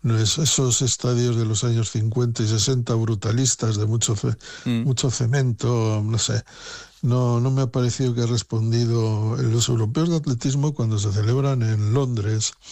no es esos estadios de los años 50 y 60 brutalistas de Mm. mucho cemento, no sé. No me ha parecido que ha respondido en los europeos de atletismo cuando se celebran en Londres